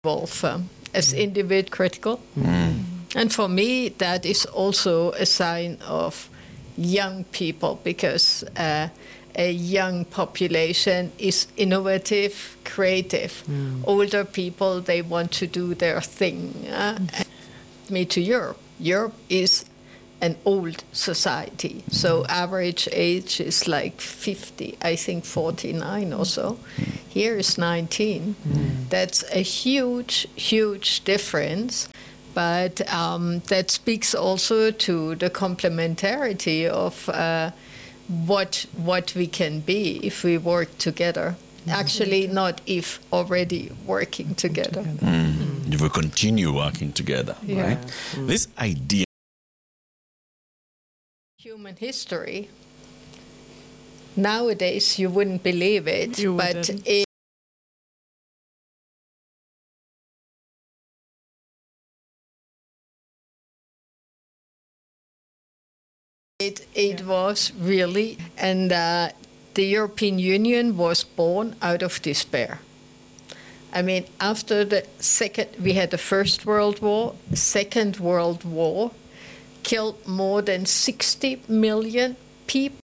evolve as individual critical. And for me, that is also a sign of young people, because a young population is innovative, creative. Older people, they want to do their thing. Me to Europe. Europe is an old society. So average age is like 50, I think 49 or so. Here is 19. That's a huge, huge difference. But that speaks also to the complementarity of what we can be if we work together. Actually, not if, already working together. You will continue working together, right? This idea. Human history. Nowadays, you wouldn't believe it, but it was really, and the European Union was born out of despair. I mean, after we had the First World War, Second World War killed more than 60 million people.